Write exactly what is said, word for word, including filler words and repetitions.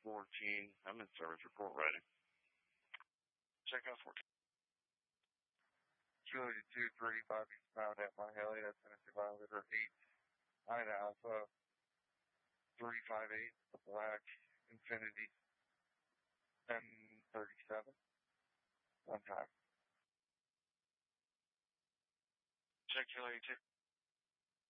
fourteen. I'm in service report ready. Check out fourteen. Kilo two thirty-five eastbound at my heli, that's Tennessee Violator eight. Nine Alpha three five eight, the black Infinity ten thirty-seven. One time. Check Kilo two.